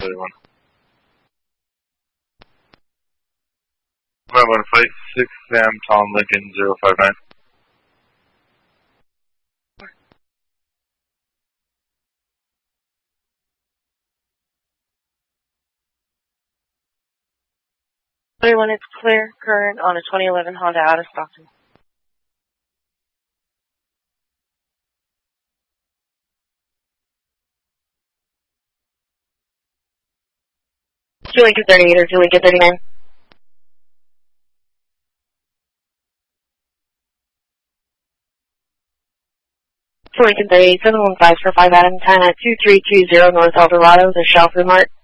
31. I'm on flight 6 Sam Tom Lincoln 059. It's clear current on a 2011 Honda out of Stockton. Lincoln 38 or Lincoln 39. Lincoln 38, 715 for 5 Adam 10 at 2320 North Eldorado, the Shelf Mart.